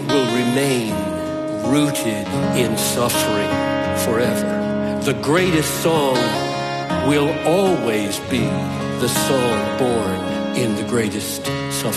will remain rooted in suffering forever. The greatest song will always be the song born in the greatest suffering.